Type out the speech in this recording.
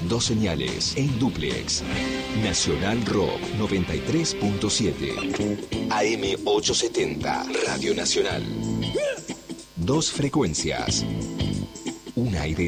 Dos señales en dúplex. Nacional Rock 93.7. AM 870. Radio Nacional. Dos frecuencias. Un aire